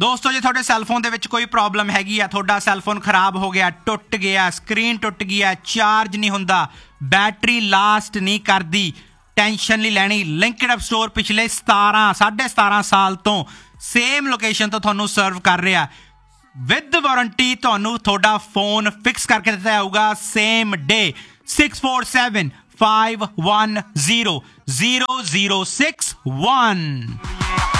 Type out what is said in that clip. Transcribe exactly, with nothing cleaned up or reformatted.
ਦੋਸਤੋ, ਜੇ ਤੁਹਾਡੇ ਸੈੱਲਫੋਨ ਦੇ ਵਿੱਚ ਕੋਈ ਪ੍ਰੋਬਲਮ ਹੈਗੀ ਆ, ਤੁਹਾਡਾ ਸੈੱਲਫੋਨ ਖਰਾਬ ਹੋ ਗਿਆ, ਟੁੱਟ ਗਿਆ, ਸਕਰੀਨ ਟੁੱਟ ਗਈ ਹੈ, ਚਾਰਜ ਨਹੀਂ ਹੁੰਦਾ, ਬੈਟਰੀ ਲਾਸਟ ਨਹੀਂ ਕਰਦੀ, ਟੈਨਸ਼ਨ ਨਹੀਂ ਲੈਣੀ। ਲਿੰਕਡ ਅਪ ਸਟੋਰ ਪਿਛਲੇ ਸਤਾਰਾਂ ਸਾਢੇ ਸਤਾਰਾਂ ਸਾਲ ਤੋਂ ਸੇਮ ਲੋਕੇਸ਼ਨ ਤੋਂ ਤੁਹਾਨੂੰ ਸਰਵ ਕਰ ਰਿਹਾ। ਵਿਦ ਵਾਰੰਟੀ ਤੁਹਾਨੂੰ ਤੁਹਾਡਾ ਫੋਨ ਫਿਕਸ ਕਰਕੇ ਦਿੱਤਾ ਜਾਊਗਾ same day. Six four seven five one zero zero zero six one